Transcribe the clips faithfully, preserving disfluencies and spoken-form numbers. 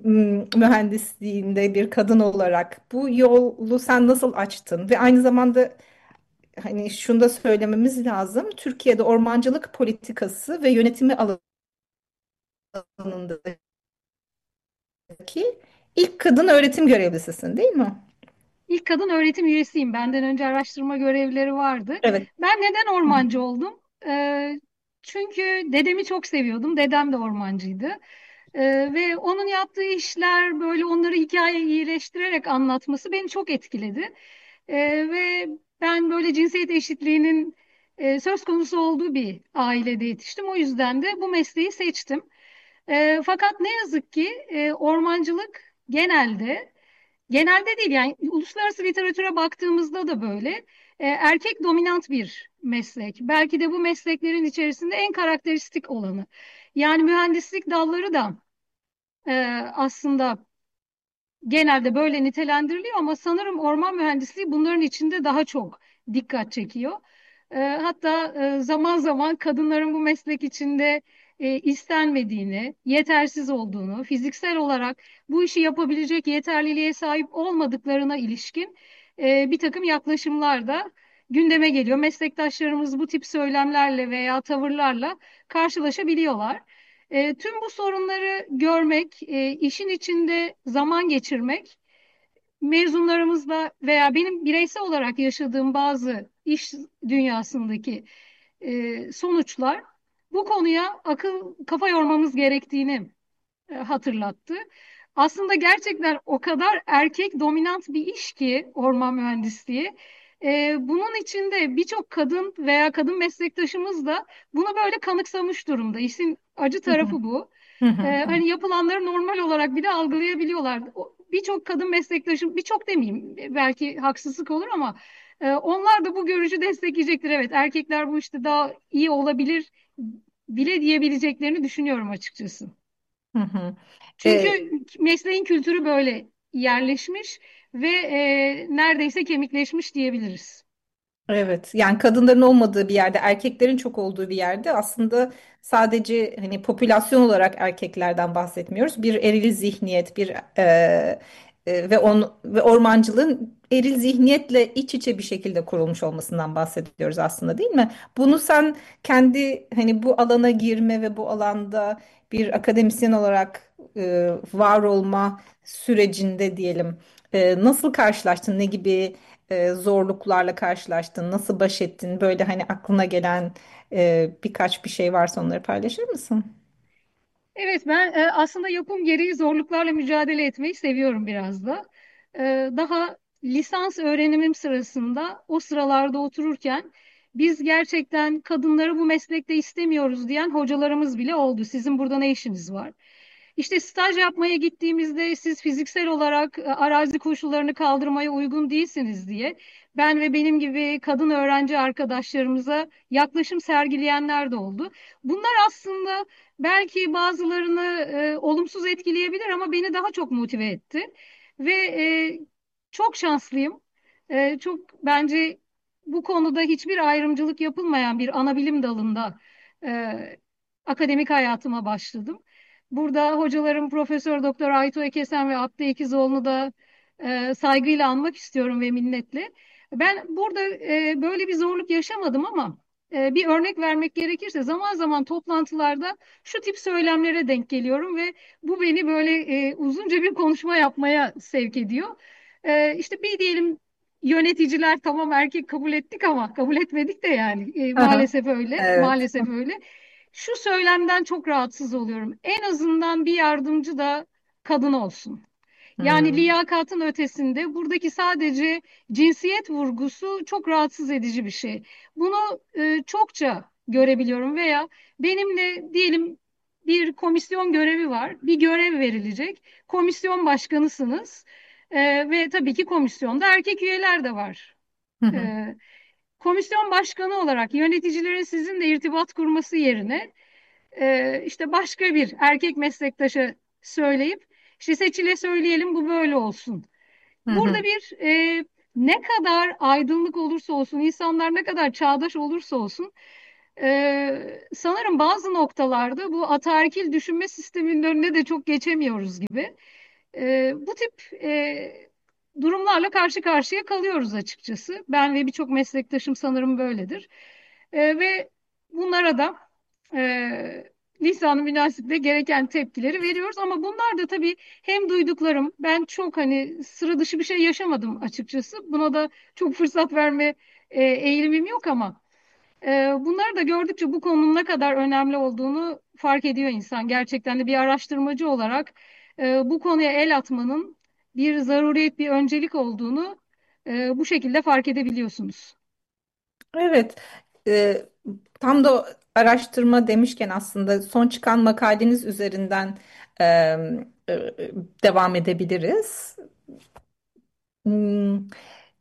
m, mühendisliğinde bir kadın olarak bu yolu sen nasıl açtın? Ve aynı zamanda hani şunu da söylememiz lazım. Türkiye'de ormancılık politikası ve yönetimi alanındaki ilk kadın öğretim görevlisisin, değil mi? İlk kadın öğretim üyesiyim. Benden önce araştırma görevlileri vardı. Evet. Ben neden Hı hı. ormancı oldum? Ee, çünkü dedemi çok seviyordum. Dedem de ormancıydı. Ee, ve onun yaptığı işler böyle onları hikaye iyileştirerek anlatması beni çok etkiledi. Ee, ve ben böyle cinsiyet eşitliğinin e, söz konusu olduğu bir ailede yetiştim. O yüzden de bu mesleği seçtim. Ee, fakat ne yazık ki e, ormancılık genelde Genelde değil yani uluslararası literatüre baktığımızda da böyle e, erkek dominant bir meslek. Belki de bu mesleklerin içerisinde en karakteristik olanı. Yani mühendislik dalları da e, aslında genelde böyle nitelendiriliyor ama sanırım orman mühendisliği bunların içinde daha çok dikkat çekiyor. E, hatta e, zaman zaman kadınların bu meslek içinde e, istenmediğini, yetersiz olduğunu, fiziksel olarak bu işi yapabilecek yeterliliğe sahip olmadıklarına ilişkin e, bir takım yaklaşımlar da gündeme geliyor. Meslektaşlarımız bu tip söylemlerle veya tavırlarla karşılaşabiliyorlar. E, tüm bu sorunları görmek, e, işin içinde zaman geçirmek, mezunlarımızla veya benim bireysel olarak yaşadığım bazı iş dünyasındaki e, sonuçlar bu konuya akıl kafa yormamız gerektiğini e, hatırlattı. Aslında gerçekten o kadar erkek dominant bir iş ki orman mühendisliği. E, bunun içinde birçok kadın veya kadın meslektaşımız da bunu böyle kanıksamış durumda. İşin acı Hı hı. tarafı bu. Hı E, hı. hani yapılanları normal olarak bile algılayabiliyorlar. O- Birçok kadın meslektaşım, birçok demeyeyim belki haksızlık olur ama e, onlar da bu görüşü destekleyecektir. Evet, erkekler bu işte daha iyi olabilir bile diyebileceklerini düşünüyorum açıkçası. Hı hı. Ee, Çünkü mesleğin kültürü böyle yerleşmiş ve e, neredeyse kemikleşmiş diyebiliriz. Evet, yani kadınların olmadığı bir yerde, erkeklerin çok olduğu bir yerde aslında sadece hani popülasyon olarak erkeklerden bahsetmiyoruz. Bir eril zihniyet, bir e, e, ve on ve ormancılığın eril zihniyetle iç içe bir şekilde kurulmuş olmasından bahsediyoruz aslında, değil mi? Bunu sen kendi hani bu alana girme ve bu alanda bir akademisyen olarak e, var olma sürecinde diyelim, e, nasıl karşılaştın? Ne gibi e, zorluklarla karşılaştın? Nasıl baş ettin? Böyle hani aklına gelen e, birkaç bir şey varsa onları paylaşır mısın? Evet, ben e, aslında yapım gereği zorluklarla mücadele etmeyi seviyorum biraz da. E, daha lisans öğrenimim sırasında o sıralarda otururken biz gerçekten kadınları bu meslekte istemiyoruz diyen hocalarımız bile oldu. Sizin burada ne işiniz var? İşte staj yapmaya gittiğimizde siz fiziksel olarak e, arazi koşullarını kaldırmaya uygun değilsiniz diye ben ve benim gibi kadın öğrenci arkadaşlarımıza yaklaşım sergileyenler de oldu. Bunlar aslında belki bazılarını e, olumsuz etkileyebilir ama beni daha çok motive etti. Ve e, çok şanslıyım. E, çok bence bu konuda hiçbir ayrımcılık yapılmayan bir ana bilim dalında e, akademik hayatıma başladım. Burada hocalarım Profesör Doktor Aytu Ekesen ve Abdi Ekizoğlu'nu da e, saygıyla anmak istiyorum ve minnetle. Ben burada e, böyle bir zorluk yaşamadım ama e, bir örnek vermek gerekirse zaman zaman toplantılarda şu tip söylemlere denk geliyorum ve bu beni böyle e, uzunca bir konuşma yapmaya sevk ediyor. E, işte bir diyelim yöneticiler tamam erkek kabul ettik ama kabul etmedik de yani e, Aha, maalesef öyle, evet. maalesef öyle. Şu söylemden çok rahatsız oluyorum. En azından bir yardımcı da kadın olsun. Yani Hmm. liyakatın ötesinde buradaki sadece cinsiyet vurgusu çok rahatsız edici bir şey. Bunu e, çokça görebiliyorum veya benimle diyelim bir komisyon görevi var, bir görev verilecek. Komisyon başkanısınız. E, ve tabii ki komisyonda erkek üyeler de var. Hı hı. E, Komisyon başkanı olarak yöneticilerin sizinle irtibat kurması yerine e, işte başka bir erkek meslektaşa söyleyip işte Seçil'e söyleyelim bu böyle olsun. Hı Burada hı. bir e, ne kadar aydınlık olursa olsun, insanlar ne kadar çağdaş olursa olsun e, sanırım bazı noktalarda bu ataerkil düşünme sisteminin önüne de çok geçemiyoruz gibi. E, bu tip e, durumlarla karşı karşıya kalıyoruz açıkçası. Ben ve birçok meslektaşım sanırım böyledir. E, ve bunlara da e, lisan-ı münasiple gereken tepkileri veriyoruz. Ama bunlar da tabii hem duyduklarım, ben çok hani sıra dışı bir şey yaşamadım açıkçası. Buna da çok fırsat verme e, eğilimim yok ama ee, bunları da gördükçe bu konunun ne kadar önemli olduğunu fark ediyor insan. Gerçekten de bir araştırmacı olarak e, bu konuya el atmanın bir zaruriyet, bir öncelik olduğunu e, bu şekilde fark edebiliyorsunuz. Evet, e, tam da araştırma demişken aslında son çıkan makaleniz üzerinden e, e, devam edebiliriz. Hmm,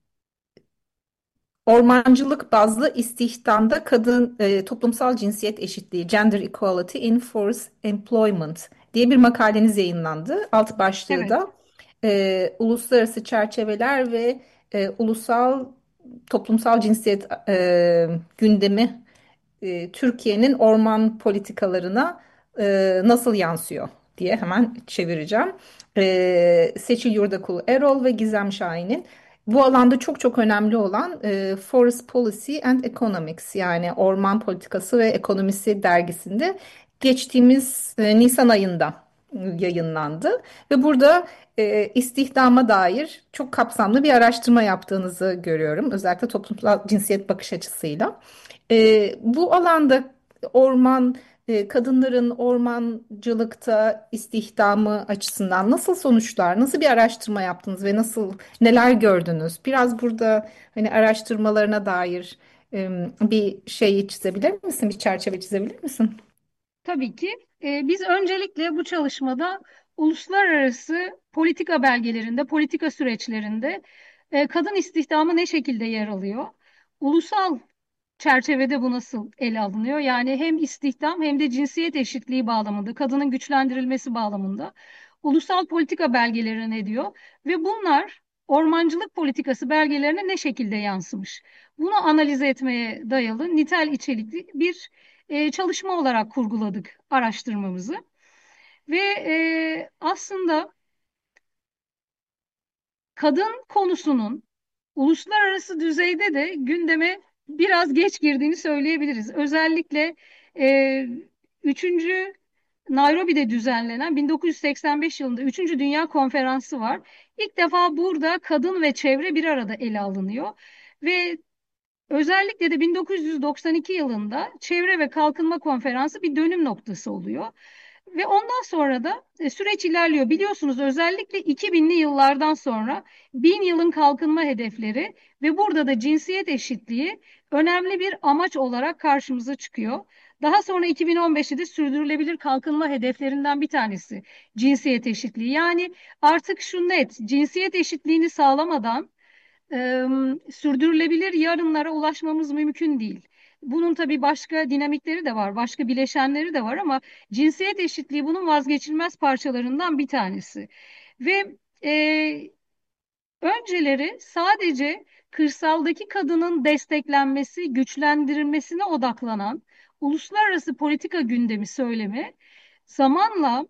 Ormancılık bazlı istihdamda kadın e, toplumsal cinsiyet eşitliği, Gender Equality in Forest Employment diye bir makaleniz yayınlandı. Alt başlığı Evet, da e, uluslararası çerçeveler ve e, ulusal toplumsal cinsiyet e, gündemi e, Türkiye'nin orman politikalarına e, nasıl yansıyor diye hemen çevireceğim. E, Seçil Yurdakul Erol ve Gizem Şahin'in bu alanda çok çok önemli olan e, Forest Policy and Economics, yani Orman Politikası ve Ekonomisi dergisinde geçtiğimiz e, Nisan ayında yayınlandı ve burada e, istihdama dair çok kapsamlı bir araştırma yaptığınızı görüyorum. Özellikle toplumsal cinsiyet bakış açısıyla. E, bu alanda orman, e, kadınların ormancılıkta istihdamı açısından nasıl sonuçlar, nasıl bir araştırma yaptınız ve nasıl neler gördünüz? Biraz burada hani araştırmalarına dair e, bir şey çizebilir misin, bir çerçeve çizebilir misin? tabii ki. E, biz öncelikle bu çalışmada uluslararası politika belgelerinde, politika süreçlerinde e, kadın istihdamı ne şekilde yer alıyor? Ulusal çerçevede bu nasıl ele alınıyor? Yani hem istihdam hem de cinsiyet eşitliği bağlamında, kadının güçlendirilmesi bağlamında ulusal politika belgeleri ne diyor? Ve bunlar ormancılık politikası belgelerine ne şekilde yansımış? Bunu analiz etmeye dayalı nitel içerikli bir e, çalışma olarak kurguladık araştırmamızı. Ve e, aslında kadın konusunun uluslararası düzeyde de gündeme biraz geç girdiğini söyleyebiliriz. Özellikle e, üçüncü. Nairobi'de düzenlenen bin dokuz yüz seksen beş yılında üçüncü. Dünya Konferansı var. İlk defa burada kadın ve çevre bir arada ele alınıyor. Ve özellikle de bin dokuz yüz doksan iki yılında Çevre ve Kalkınma Konferansı bir dönüm noktası oluyor. Ve ondan sonra da e, süreç ilerliyor. Biliyorsunuz özellikle iki binli yıllardan sonra bin yılın kalkınma hedefleri ve burada da cinsiyet eşitliği önemli bir amaç olarak karşımıza çıkıyor. Daha sonra iki bin on beşte de sürdürülebilir kalkınma hedeflerinden bir tanesi cinsiyet eşitliği. Yani artık şu net, cinsiyet eşitliğini sağlamadan e, sürdürülebilir yarınlara ulaşmamız mümkün değil. Bunun tabii başka dinamikleri de var, başka bileşenleri de var ama cinsiyet eşitliği bunun vazgeçilmez parçalarından bir tanesi. Ve e, önceleri sadece kırsaldaki kadının desteklenmesi, güçlendirilmesine odaklanan uluslararası politika gündemi söylemi zamanla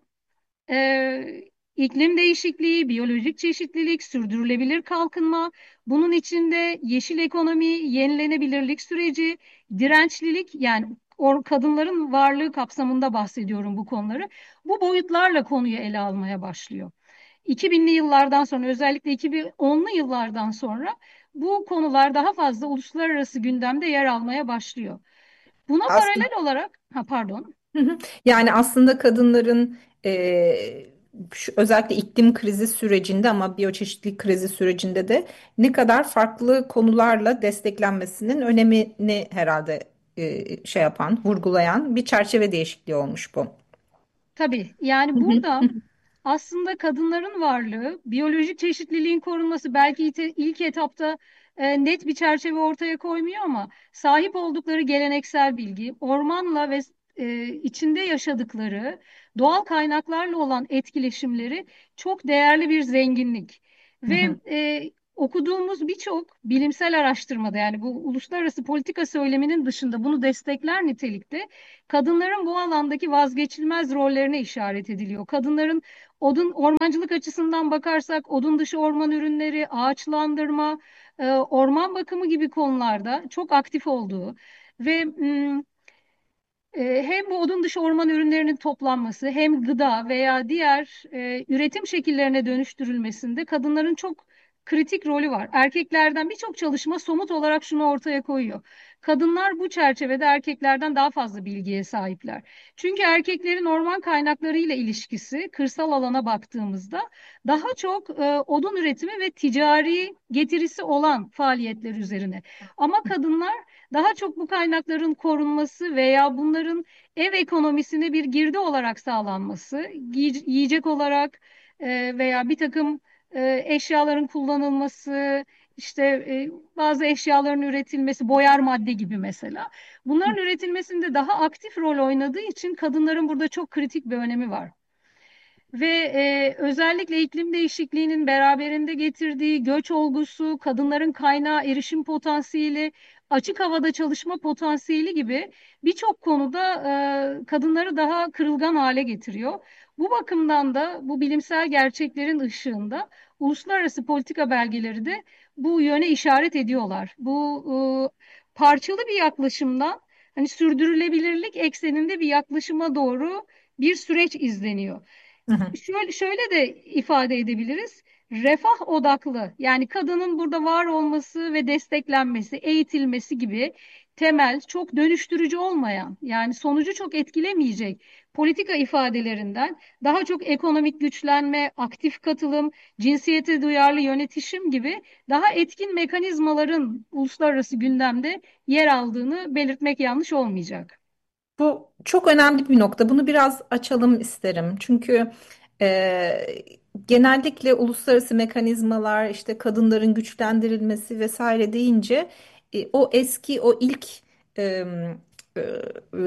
ee, iklim değişikliği, biyolojik çeşitlilik, sürdürülebilir kalkınma, bunun içinde yeşil ekonomi, yenilenebilirlik süreci, dirençlilik, yani or kadınların varlığı kapsamında bahsediyorum bu konuları. Bu boyutlarla konuyu ele almaya başlıyor. iki binli yıllardan sonra, özellikle iki bin onlu yıllardan sonra bu konular daha fazla uluslararası gündemde yer almaya başlıyor. Buna Aslında paralel olarak, ha pardon. Hı hı. Yani aslında kadınların e, şu, özellikle iklim krizi sürecinde ama biyoçeşitlilik krizi sürecinde de ne kadar farklı konularla desteklenmesinin önemini herhalde e, şey yapan, vurgulayan bir çerçeve değişikliği olmuş bu. Tabii Hı yani hı, burada aslında kadınların varlığı, biyolojik çeşitliliğin korunması belki ite- ilk etapta e, net bir çerçeve ortaya koymuyor ama sahip oldukları geleneksel bilgi, ormanla ve e, içinde yaşadıkları doğal kaynaklarla olan etkileşimleri çok değerli bir zenginlik. hı Ve hı, e, okuduğumuz birçok bilimsel araştırmada, yani bu uluslararası politika söyleminin dışında, bunu destekler nitelikte kadınların bu alandaki vazgeçilmez rollerine işaret ediliyor. Kadınların odun ormancılık açısından bakarsak odun dışı orman ürünleri, ağaçlandırma, e, orman bakımı gibi konularda çok aktif olduğu ve m, e, hem bu odun dışı orman ürünlerinin toplanması hem gıda veya diğer e, üretim şekillerine dönüştürülmesinde kadınların çok kritik rolü var. Erkeklerden birçok çalışma somut olarak şunu ortaya koyuyor. Kadınlar bu çerçevede erkeklerden daha fazla bilgiye sahipler. Çünkü erkeklerin orman kaynaklarıyla ilişkisi kırsal alana baktığımızda daha çok e, odun üretimi ve ticari getirisi olan faaliyetler üzerine. Ama kadınlar daha çok bu kaynakların korunması veya bunların ev ekonomisine bir girdi olarak sağlanması, giy- yiyecek olarak e, veya bir takım e, eşyaların kullanılması, işte e, bazı eşyaların üretilmesi, boyar madde gibi mesela. Bunların üretilmesinde daha aktif rol oynadığı için kadınların burada çok kritik bir önemi var. Ve e, özellikle iklim değişikliğinin beraberinde getirdiği göç olgusu, kadınların kaynağa erişim potansiyeli, açık havada çalışma potansiyeli gibi birçok konuda e, kadınları daha kırılgan hale getiriyor. Bu bakımdan da bu bilimsel gerçeklerin ışığında uluslararası politika belgeleri de bu yöne işaret ediyorlar. Bu e, parçalı bir yaklaşımdan hani sürdürülebilirlik ekseninde bir yaklaşıma doğru bir süreç izleniyor. Hı hı. Şöyle, şöyle de ifade edebiliriz. Refah odaklı, yani kadının burada var olması ve desteklenmesi, eğitilmesi gibi temel, çok dönüştürücü olmayan, yani sonucu çok etkilemeyecek politika ifadelerinden daha çok ekonomik güçlenme, aktif katılım, cinsiyete duyarlı yönetişim gibi daha etkin mekanizmaların uluslararası gündemde yer aldığını belirtmek yanlış olmayacak. Bu çok önemli bir nokta. Bunu biraz açalım isterim. Çünkü e, genellikle uluslararası mekanizmalar, işte kadınların güçlendirilmesi vesaire deyince e, o eski, o ilk e, e, e,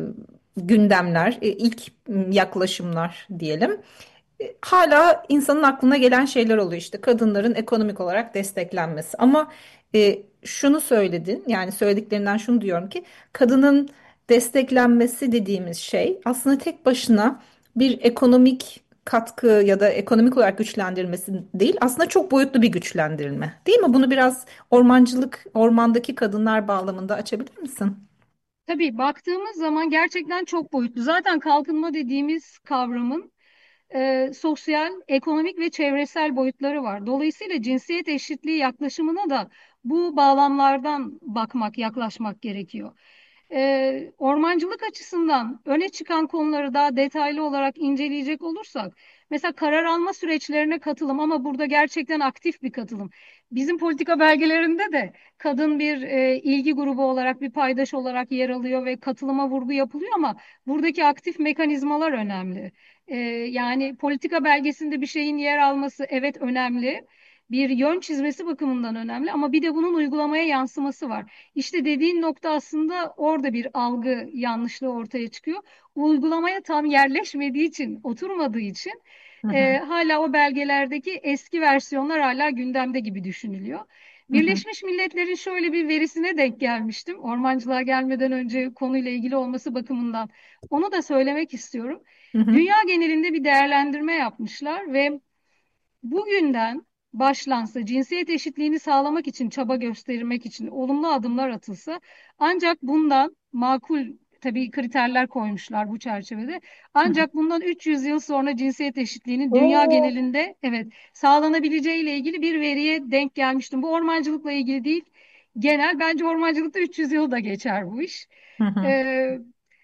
gündemler, e, ilk yaklaşımlar diyelim. E, Hala insanın aklına gelen şeyler oluyor, işte kadınların ekonomik olarak desteklenmesi. Ama e, şunu söyledin, yani söylediklerinden şunu diyorum ki kadının desteklenmesi dediğimiz şey aslında tek başına bir ekonomik katkı ya da ekonomik olarak güçlendirilmesi değil, aslında çok boyutlu bir güçlendirilme, değil mi? Bunu biraz ormancılık, ormandaki kadınlar bağlamında açabilir misin? Tabii baktığımız zaman gerçekten çok boyutlu. Zaten kalkınma dediğimiz kavramın e, sosyal, ekonomik ve çevresel boyutları var. Dolayısıyla cinsiyet eşitliği yaklaşımına da bu bağlamlardan bakmak, yaklaşmak gerekiyor. E, ormancılık açısından öne çıkan konuları daha detaylı olarak inceleyecek olursak, mesela karar alma süreçlerine katılım, ama burada gerçekten aktif bir katılım. Bizim politika belgelerinde de kadın bir e, ilgi grubu olarak, bir paydaş olarak yer alıyor ve katılıma vurgu yapılıyor, ama buradaki aktif mekanizmalar önemli. Ee, yani politika belgesinde bir şeyin yer alması evet önemli. Bir yön çizmesi bakımından önemli, ama bir de bunun uygulamaya yansıması var. İşte dediğin nokta aslında orada bir algı yanlışlığı ortaya çıkıyor. Uygulamaya tam yerleşmediği için, oturmadığı için Hı e, hı, hala o belgelerdeki eski versiyonlar hala gündemde gibi düşünülüyor. hı hı, Birleşmiş Milletler'in şöyle bir verisine denk gelmiştim. Ormancılığa gelmeden önce konuyla ilgili olması bakımından onu da söylemek istiyorum. hı hı, Dünya genelinde bir değerlendirme yapmışlar ve bugünden başlansa, cinsiyet eşitliğini sağlamak için çaba gösterilmek için olumlu adımlar atılsa, ancak bundan makul, tabii kriterler koymuşlar bu çerçevede. hı hı. Ancak bundan üç yüz yıl sonra cinsiyet eşitliğinin dünya Oo. genelinde evet sağlanabileceği ile ilgili bir veriye denk gelmiştim. Bu ormancılıkla ilgili değil. Genel, bence ormancılıkta üç yüz yıl da geçer bu iş. Hı hı, Ee,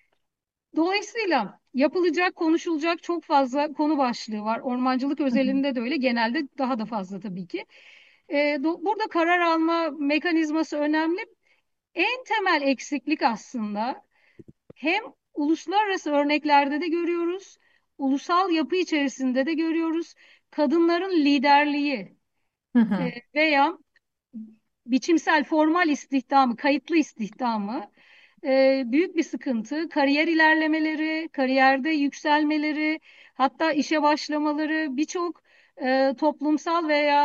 Dolayısıyla yapılacak, konuşulacak çok fazla konu başlığı var. Ormancılık hı hı, özelinde de öyle, genelde daha da fazla tabii ki. Ee, do- burada karar alma mekanizması önemli. En temel eksiklik aslında hem uluslararası örneklerde de görüyoruz, ulusal yapı içerisinde de görüyoruz. Kadınların liderliği hı e, hı, veya biçimsel formal istihdamı, kayıtlı istihdamı e, büyük bir sıkıntı. Kariyer ilerlemeleri, kariyerde yükselmeleri, hatta işe başlamaları birçok e, toplumsal veya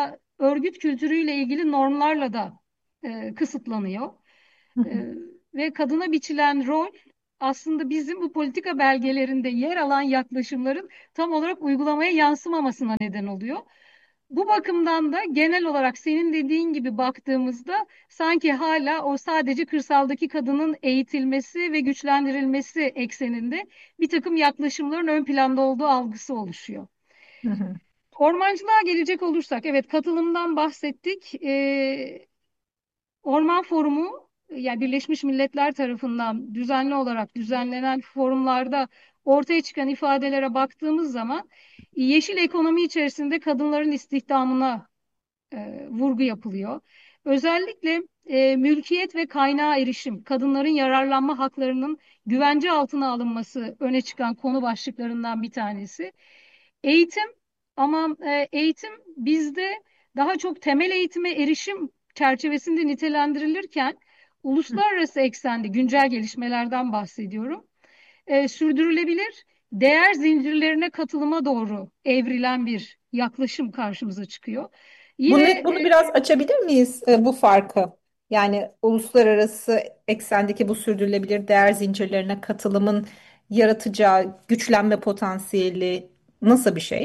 örgüt kültürüyle ilgili normlarla da e, kısıtlanıyor. Hı hı. E, Ve kadına biçilen rol aslında bizim bu politika belgelerinde yer alan yaklaşımların tam olarak uygulamaya yansımamasına neden oluyor. Bu bakımdan da genel olarak senin dediğin gibi baktığımızda sanki hala o sadece kırsaldaki kadının eğitilmesi ve güçlendirilmesi ekseninde bir takım yaklaşımların ön planda olduğu algısı oluşuyor. Hı hı. Ormancılığa gelecek olursak, evet, katılımdan bahsettik. Ee, Orman Forumu, yani Birleşmiş Milletler tarafından düzenli olarak düzenlenen forumlarda ortaya çıkan ifadelere baktığımız zaman yeşil ekonomi içerisinde kadınların istihdamına e, vurgu yapılıyor. Özellikle e, mülkiyet ve kaynağa erişim, kadınların yararlanma haklarının güvence altına alınması öne çıkan konu başlıklarından bir tanesi. Eğitim, ama e, eğitim bizde daha çok temel eğitime erişim çerçevesinde nitelendirilirken uluslararası eksende güncel gelişmelerden bahsediyorum. E, sürdürülebilir değer zincirlerine katılıma doğru evrilen bir yaklaşım karşımıza çıkıyor. Bunu, Yine bunu e, biraz açabilir miyiz e, bu farkı? Yani uluslararası eksendeki bu sürdürülebilir değer zincirlerine katılımın yaratacağı güçlenme potansiyeli nasıl bir şey?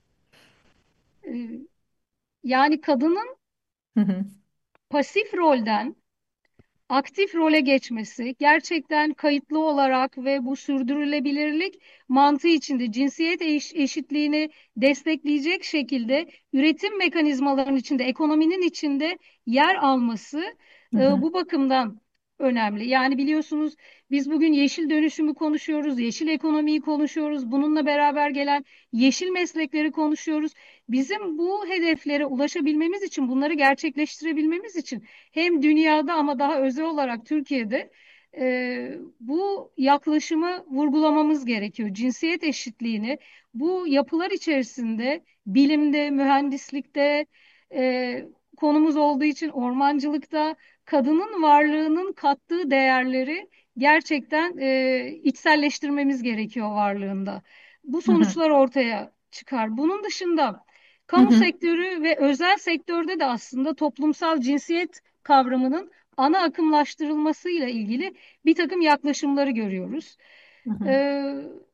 e, yani kadının Hı hı. pasif rolden aktif role geçmesi gerçekten kayıtlı olarak ve bu sürdürülebilirlik mantığı içinde cinsiyet eş- eşitliğini destekleyecek şekilde üretim mekanizmalarının içinde, ekonominin içinde yer alması Hı e, hı. bu bakımdan önemli. Yani biliyorsunuz biz bugün yeşil dönüşümü konuşuyoruz, yeşil ekonomiyi konuşuyoruz, bununla beraber gelen yeşil meslekleri konuşuyoruz. Bizim bu hedeflere ulaşabilmemiz için, bunları gerçekleştirebilmemiz için hem dünyada ama daha özel olarak Türkiye'de e, bu yaklaşımı vurgulamamız gerekiyor. Cinsiyet eşitliğini bu yapılar içerisinde bilimde, mühendislikte e, konumuz olduğu için ormancılıkta kadının varlığının kattığı değerleri gerçekten e, içselleştirmemiz gerekiyor varlığında. Bu Hı hı. sonuçlar ortaya çıkar. Bunun dışında Hı kamu hı. sektörü ve özel sektörde de aslında toplumsal cinsiyet kavramının ana akımlaştırılmasıyla ilgili bir takım yaklaşımları görüyoruz. Hı hı. Ee,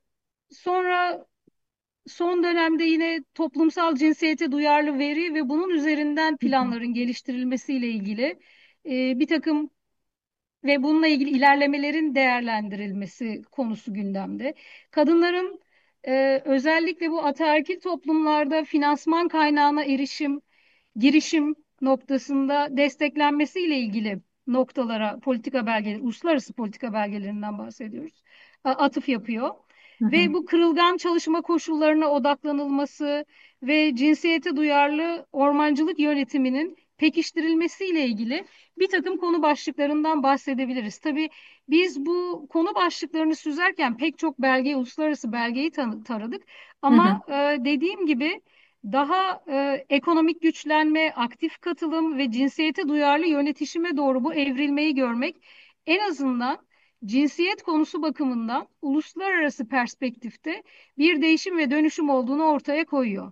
Sonra son dönemde yine toplumsal cinsiyete duyarlı veri ve bunun üzerinden Hı hı. planların geliştirilmesiyle ilgili e, bir takım ve bununla ilgili ilerlemelerin değerlendirilmesi konusu gündemde. Kadınların e, özellikle bu ataerkil toplumlarda finansman kaynağına erişim, girişim noktasında desteklenmesiyle ilgili noktalara politika belgeleri, uluslararası politika belgelerinden bahsediyoruz. a- Atıf yapıyor. Hı hı. Ve bu kırılgan çalışma koşullarına odaklanılması ve cinsiyete duyarlı ormancılık yönetiminin pekiştirilmesiyle ilgili bir takım konu başlıklarından bahsedebiliriz. Tabii biz bu konu başlıklarını süzerken pek çok belgeyi, uluslararası belgeyi tanı- taradık. Hı hı. Ama e, dediğim gibi daha e, ekonomik güçlenme, aktif katılım ve cinsiyete duyarlı yönetişime doğru bu evrilmeyi görmek en azından cinsiyet konusu bakımından uluslararası perspektifte bir değişim ve dönüşüm olduğunu ortaya koyuyor.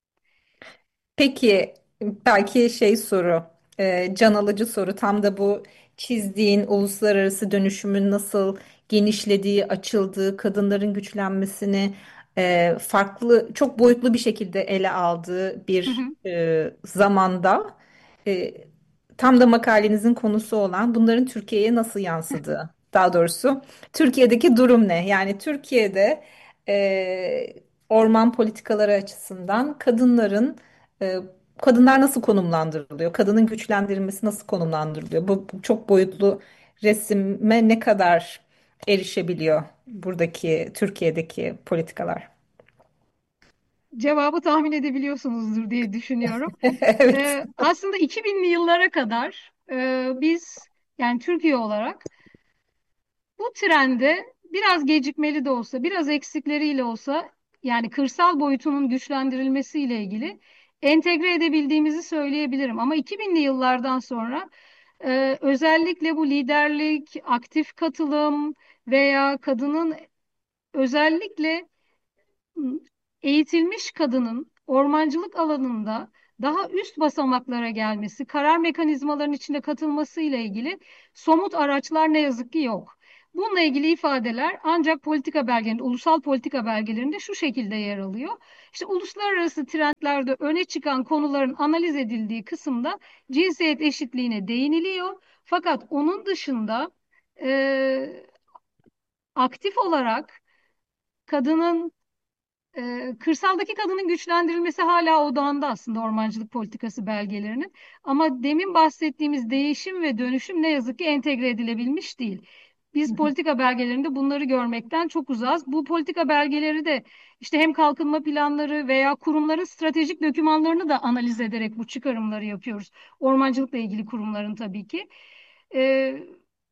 Peki belki şey soru, e, can alıcı soru tam da bu çizdiğin uluslararası dönüşümün nasıl genişlediği, açıldığı, kadınların güçlenmesini e, farklı, çok boyutlu bir şekilde ele aldığı Hı bir hı. e, zamanda e, tam da makalenizin konusu olan bunların Türkiye'ye nasıl yansıdığı, daha doğrusu Türkiye'deki durum ne? Yani Türkiye'de e, orman politikaları açısından kadınların e, kadınlar nasıl konumlandırılıyor? Kadının güçlendirilmesi nasıl konumlandırılıyor? Bu, bu çok boyutlu resime ne kadar erişebiliyor buradaki Türkiye'deki politikalar? Cevabı tahmin edebiliyorsunuzdur diye düşünüyorum. Evet. Ee, aslında iki binli yıllara kadar e, biz, yani Türkiye olarak, bu trende biraz gecikmeli de olsa, biraz eksikleriyle olsa, yani kırsal boyutunun güçlendirilmesiyle ilgili entegre edebildiğimizi söyleyebilirim. Ama iki binli yıllardan sonra e, özellikle bu liderlik, aktif katılım veya kadının, özellikle m, eğitilmiş kadının ormancılık alanında daha üst basamaklara gelmesi, karar mekanizmalarının içinde katılması ile ilgili somut araçlar ne yazık ki yok. Bununla ilgili ifadeler ancak politika belgelerinde, ulusal politika belgelerinde şu şekilde yer alıyor. İşte uluslararası trendlerde öne çıkan konuların analiz edildiği kısımda cinsiyet eşitliğine değiniliyor. Fakat onun dışında e, aktif olarak kadının ee, kırsaldaki kadının güçlendirilmesi hala odağında aslında ormancılık politikası belgelerinin. Ama demin bahsettiğimiz değişim ve dönüşüm ne yazık ki entegre edilebilmiş değil. Biz politika belgelerinde bunları görmekten çok uzağız. Bu politika belgeleri de işte hem kalkınma planları veya kurumların stratejik dokümanlarını da analiz ederek bu çıkarımları yapıyoruz. Ormancılıkla ilgili kurumların tabii ki. Ee,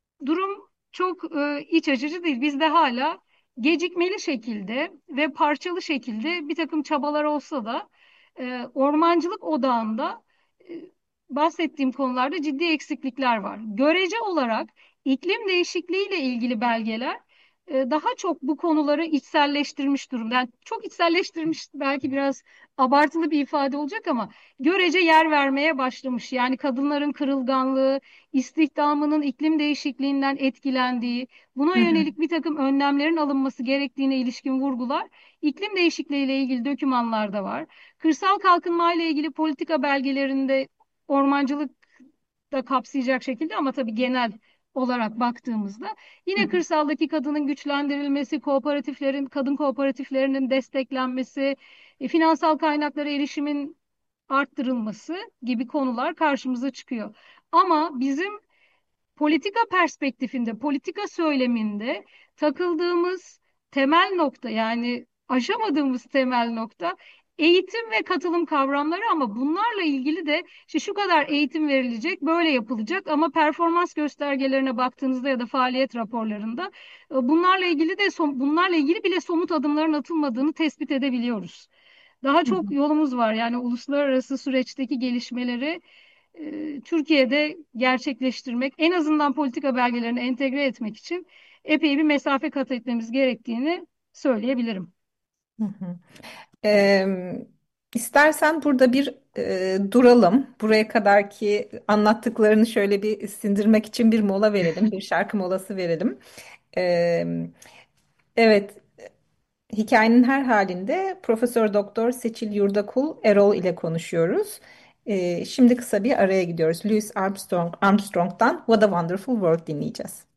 Durum çok e, iç açıcı değil. Bizde hala gecikmeli şekilde ve parçalı şekilde bir takım çabalar olsa da e, ormancılık odağında e, bahsettiğim konularda ciddi eksiklikler var. Görece olarak iklim değişikliği ile ilgili belgeler e, daha çok bu konuları içselleştirmiş durumda. Yani çok içselleştirmiş belki biraz abartılı bir ifade olacak ama görece yer vermeye başlamış. Yani kadınların kırılganlığı, istihdamının iklim değişikliğinden etkilendiği, buna Hı hı, yönelik bir takım önlemlerin alınması gerektiğine ilişkin vurgular iklim değişikliği ile ilgili dokümanlarda var. Kırsal kalkınma ile ilgili politika belgelerinde ormancılık da kapsayacak şekilde ama tabii genel olarak baktığımızda hı yine hı, kırsaldaki kadının güçlendirilmesi, kooperatiflerin, kadın kooperatiflerinin desteklenmesi, e, finansal kaynaklara erişimin arttırılması gibi konular karşımıza çıkıyor. Ama bizim politika perspektifinde, politika söyleminde takıldığımız temel nokta yani aşamadığımız temel nokta eğitim ve katılım kavramları ama bunlarla ilgili de işte şu kadar eğitim verilecek, böyle yapılacak ama performans göstergelerine baktığınızda ya da faaliyet raporlarında e, bunlarla ilgili de som- bunlarla ilgili bile somut adımların atılmadığını tespit edebiliyoruz. Daha hı hı. çok yolumuz var. Yani uluslararası süreçteki gelişmeleri e, Türkiye'de gerçekleştirmek, en azından politika belgelerini entegre etmek için epey bir mesafe kat etmemiz gerektiğini söyleyebilirim. Hı hı. Eee, istersen burada bir eee, duralım. Buraya kadarki anlattıklarını şöyle bir sindirmek için bir mola verelim, bir şarkı molası verelim. Eee, evet, hikayenin her halinde Profesör Doktor Seçil Yurdakul Erol ile konuşuyoruz. Eee, şimdi kısa bir araya gidiyoruz. Louis Armstrong Armstrong'dan What a Wonderful World dinleyeceğiz.